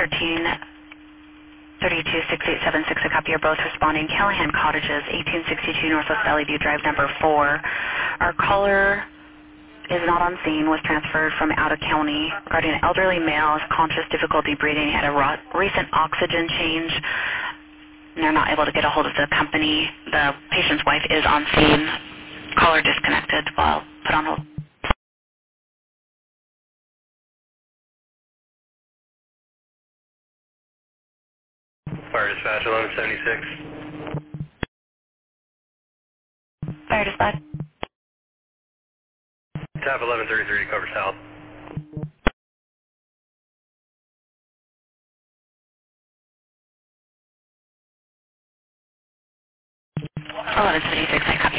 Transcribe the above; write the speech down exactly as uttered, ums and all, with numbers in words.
thirteen thirty-two six eight seven six, a copy are both responding. Callahan Cottages, eighteen sixty-two Northwest Valley View Drive, number four. Our caller is not on scene, was transferred from out of county regarding an elderly male with conscious difficulty breathing, had a ro- recent oxygen change, and they're not able to get a hold of the company. The patient's wife is on scene. Caller disconnected while put on hold. Fire dispatch eleven seventy-six. Fire dispatch. Tap eleven thirty-three to cover south. eleven seventy-six, I copy.